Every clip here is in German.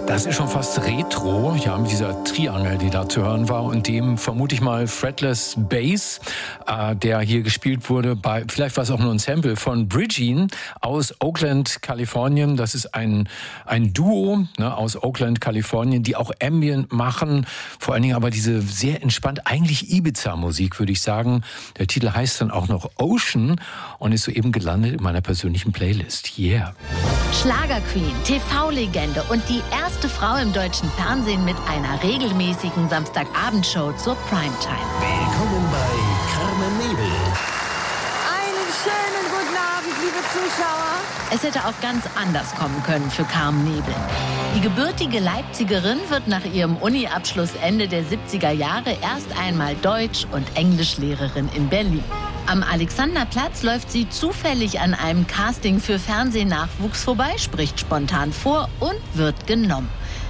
Das ist schon fast retro, ja, mit dieser Triangel, die da zu hören war und dem vermute ich mal Fretless Bass, der hier gespielt wurde bei, vielleicht war es auch nur ein Sample von Bridgeen aus Oakland, Kalifornien. Das ist ein Duo, ne, aus Oakland, Kalifornien, die auch Ambient machen, vor allen Dingen aber diese sehr entspannt, eigentlich Ibiza-Musik, würde ich sagen. Der Titel heißt dann auch noch Ocean und ist soeben gelandet in meiner persönlichen Playlist. Yeah. Schlagerqueen, TV-Legende und die erste Frau im deutschen Fernsehen mit einer regelmäßigen Samstagabendshow zur Primetime. Willkommen bei Carmen Nebel. Einen schönen guten Abend, liebe Zuschauer. Es hätte auch ganz anders kommen können für Carmen Nebel. Die gebürtige Leipzigerin wird nach ihrem Uni-Abschluss Ende der 70er Jahre erst einmal Deutsch- und Englischlehrerin in Berlin. Am Alexanderplatz läuft sie zufällig an einem Casting für Fernsehnachwuchs vorbei, spricht spontan vor und wird genommen.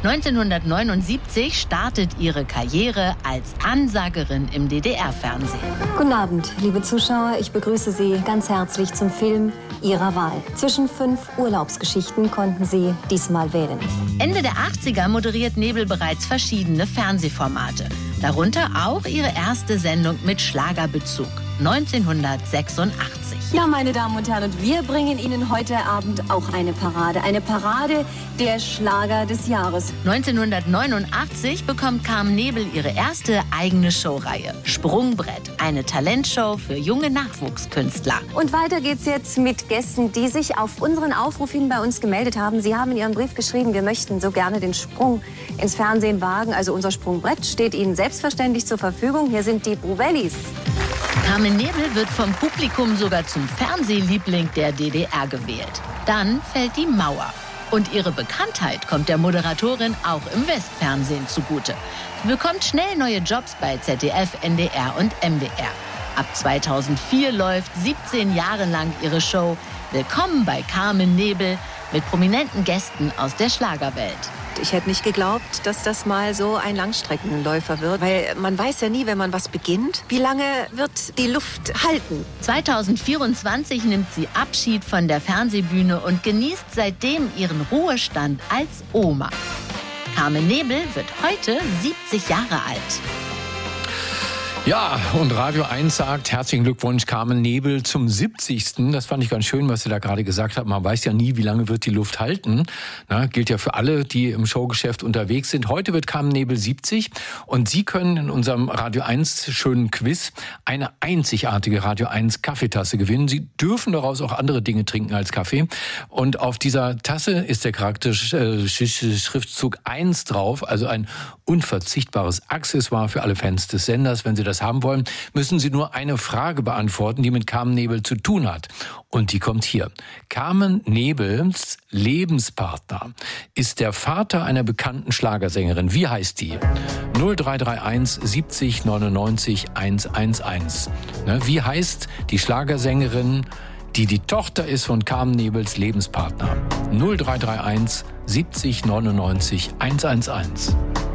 1979 startet ihre Karriere als Ansagerin im DDR-Fernsehen. Guten Abend, liebe Zuschauer. Ich begrüße Sie ganz herzlich zum Film Ihrer Wahl. Zwischen 5 Urlaubsgeschichten konnten Sie diesmal wählen. Ende der 80er moderiert Nebel bereits verschiedene Fernsehformate. Darunter auch ihre erste Sendung mit Schlagerbezug, 1986. Ja, meine Damen und Herren, und wir bringen Ihnen heute Abend auch eine Parade. Eine Parade der Schlager des Jahres. 1989 bekommt Carmen Nebel ihre erste eigene Showreihe. Sprungbrett, eine Talentshow für junge Nachwuchskünstler. Und weiter geht's jetzt mit Gästen, die sich auf unseren Aufruf hin bei uns gemeldet haben. Sie haben in Ihrem Brief geschrieben, wir möchten so gerne den Sprung ins Fernsehen wagen. Also unser Sprungbrett steht Ihnen selbstverständlich zur Verfügung. Hier sind die Bruvellis. Carmen Nebel wird vom Publikum sogar zum Fernsehliebling der DDR gewählt. Dann fällt die Mauer. Und ihre Bekanntheit kommt der Moderatorin auch im Westfernsehen zugute. Sie bekommt schnell neue Jobs bei ZDF, NDR und MDR. Ab 2004 läuft 17 Jahre lang ihre Show Willkommen bei Carmen Nebel mit prominenten Gästen aus der Schlagerwelt. Ich hätte nicht geglaubt, dass das mal so ein Langstreckenläufer wird, weil man weiß ja nie, wenn man was beginnt, wie lange wird die Luft halten. 2024 nimmt sie Abschied von der Fernsehbühne und genießt seitdem ihren Ruhestand als Oma. Carmen Nebel wird heute 70 Jahre alt. Ja, und Radio 1 sagt, herzlichen Glückwunsch Carmen Nebel zum 70. Das fand ich ganz schön, was sie da gerade gesagt hat. Man weiß ja nie, wie lange wird die Luft halten. Na, gilt ja für alle, die im Showgeschäft unterwegs sind. Heute wird Carmen Nebel 70 und Sie können in unserem Radio 1 schönen Quiz eine einzigartige Radio 1 Kaffeetasse gewinnen. Sie dürfen daraus auch andere Dinge trinken als Kaffee. Und auf dieser Tasse ist der charakteristische Schriftzug 1 drauf, also ein unverzichtbares Accessoire für alle Fans des Senders. Wenn Sie das haben wollen, müssen Sie nur eine Frage beantworten, die mit Carmen Nebel zu tun hat. Und die kommt hier. Carmen Nebels Lebenspartner ist der Vater einer bekannten Schlagersängerin. Wie heißt die? 0331 70 99 111. Wie heißt die Schlagersängerin, die Tochter ist von Carmen Nebels Lebenspartner? 0331 70 99 111.